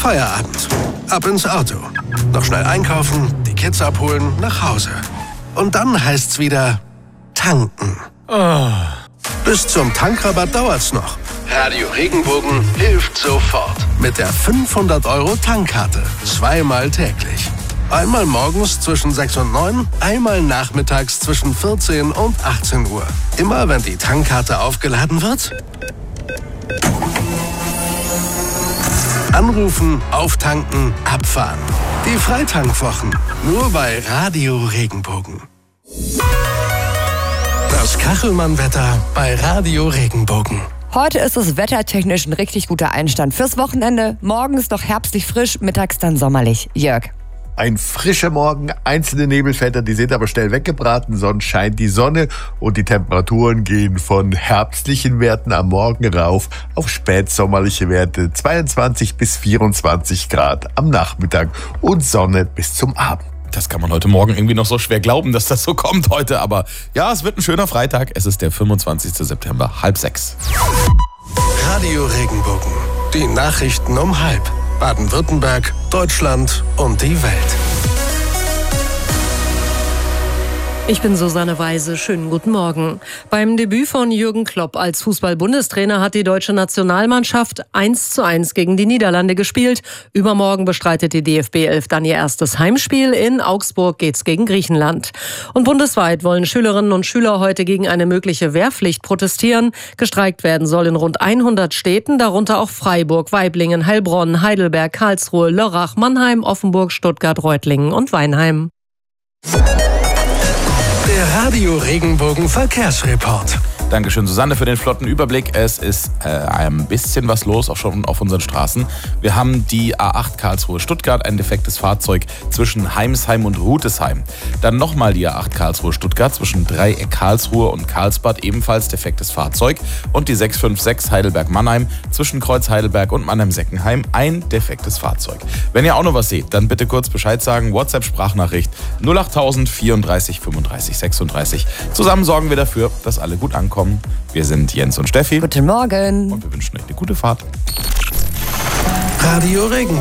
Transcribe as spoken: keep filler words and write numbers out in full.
Feierabend. Ab ins Auto. Noch schnell einkaufen, die Kids abholen, nach Hause. Und dann heißt's wieder tanken. Oh. Bis zum Tankrabatt dauert's noch. Radio Regenbogen hilft sofort. Mit der fünfhundert Euro Tankkarte. Zweimal täglich. Einmal morgens zwischen sechs und neun, einmal nachmittags zwischen vierzehn und achtzehn Uhr. Immer wenn die Tankkarte aufgeladen wird, anrufen, auftanken, abfahren. Die Freitankwochen. Nur bei Radio Regenbogen. Das Kachelmann-Wetter bei Radio Regenbogen. Heute ist es wettertechnisch ein richtig guter Einstand fürs Wochenende. Morgens noch herbstlich frisch, mittags dann sommerlich. Jörg. Ein frischer Morgen, einzelne Nebelfelder, die sind aber schnell weggebraten, sonst scheint die Sonne und die Temperaturen gehen von herbstlichen Werten am Morgen rauf auf spätsommerliche Werte, zweiundzwanzig bis vierundzwanzig Grad am Nachmittag und Sonne bis zum Abend. Das kann man heute Morgen irgendwie noch so schwer glauben, dass das so kommt heute, aber ja, es wird ein schöner Freitag. Es ist der fünfundzwanzigster September, halb sechs. Radio Regenbogen, die Nachrichten um halb. Baden-Württemberg, Deutschland und die Welt. Ich bin Susanne Weise. Schönen guten Morgen. Beim Debüt von Jürgen Klopp als Fußball-Bundestrainer hat die deutsche Nationalmannschaft eins zu eins gegen die Niederlande gespielt. Übermorgen bestreitet die D F B elf dann ihr erstes Heimspiel. In Augsburg geht's gegen Griechenland. Und bundesweit wollen Schülerinnen und Schüler heute gegen eine mögliche Wehrpflicht protestieren. Gestreikt werden soll in rund hundert Städten, darunter auch Freiburg, Waiblingen, Heilbronn, Heidelberg, Karlsruhe, Lörrach, Mannheim, Offenburg, Stuttgart, Reutlingen und Weinheim. Der Radio Regenbogen Verkehrsreport. Dankeschön, Susanne, für den flotten Überblick. Es ist äh, ein bisschen was los, auch schon auf unseren Straßen. Wir haben die A acht Karlsruhe-Stuttgart, ein defektes Fahrzeug zwischen Heimsheim und Rutesheim. Dann nochmal die A acht Karlsruhe-Stuttgart zwischen Dreieck Karlsruhe und Karlsbad, ebenfalls defektes Fahrzeug. Und die sechs fünf sechs Heidelberg-Mannheim zwischen Kreuz Heidelberg und Mannheim-Seckenheim, ein defektes Fahrzeug. Wenn ihr auch noch was seht, dann bitte kurz Bescheid sagen. WhatsApp-Sprachnachricht null acht null null null vierunddreißig fünfunddreißig sechsunddreißig. Zusammen sorgen wir dafür, dass alle gut ankommen. Wir sind Jens und Steffi. Guten Morgen. Und wir wünschen euch eine gute Fahrt. Radio Regenbogen.